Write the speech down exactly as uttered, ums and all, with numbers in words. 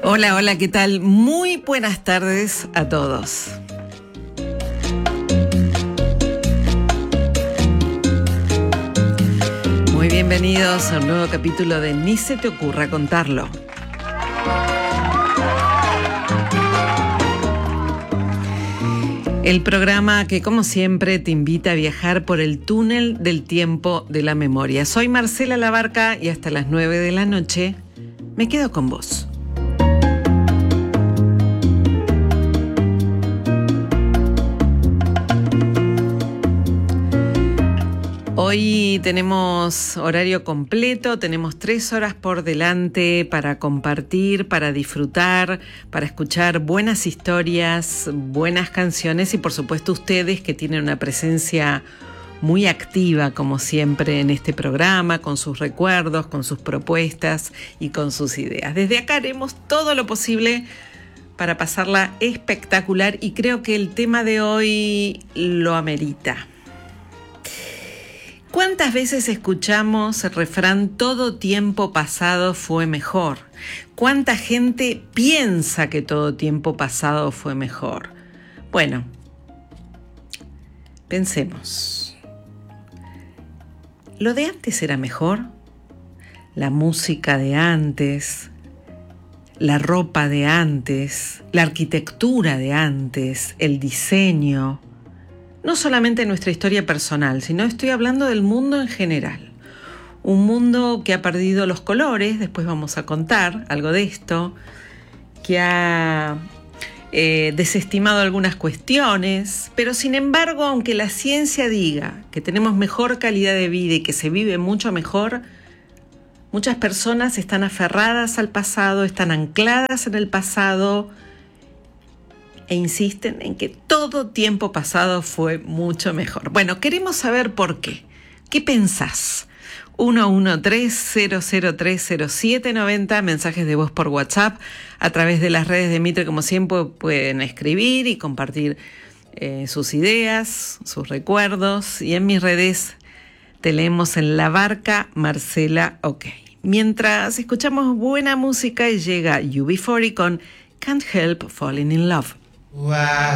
Hola, hola, ¿qué tal? Muy buenas tardes a todos. Muy bienvenidos a un nuevo capítulo de Ni se te ocurra contarlo. El programa que, como siempre, te invita a viajar por el túnel del tiempo de la memoria. Soy Marcela Labarca y hasta las nueve de la noche me quedo con vos. Hoy tenemos horario completo, tenemos tres horas por delante para compartir, para disfrutar, para escuchar buenas historias, buenas canciones y por supuesto ustedes que tienen una presencia muy activa como siempre en este programa, con sus recuerdos, con sus propuestas y con sus ideas. Desde acá haremos todo lo posible para pasarla espectacular y creo que el tema de hoy lo amerita. ¿Cuántas veces escuchamos el refrán todo tiempo pasado fue mejor? ¿Cuánta gente piensa que todo tiempo pasado fue mejor? Bueno, pensemos. ¿Lo de antes era mejor? La música de antes, la ropa de antes, la arquitectura de antes, el diseño. No solamente nuestra historia personal, sino estoy hablando del mundo en general. Un mundo que ha perdido los colores, después vamos a contar algo de esto, que ha eh, desestimado algunas cuestiones, pero sin embargo, aunque la ciencia diga que tenemos mejor calidad de vida y que se vive mucho mejor, muchas personas están aferradas al pasado, están ancladas en el pasado, e insisten en que todo tiempo pasado fue mucho mejor. Bueno, queremos saber por qué. ¿Qué pensás? uno uno tres, cero cero tres, cero siete nueve cero, mensajes de voz por WhatsApp. A través de las redes de Mitre, como siempre, pueden escribir y compartir eh, sus ideas, sus recuerdos. Y en mis redes te leemos en Labarca, Marcela, ok. Mientras escuchamos buena música, llega U B cuarenta con Can't Help Falling in Love. Wow.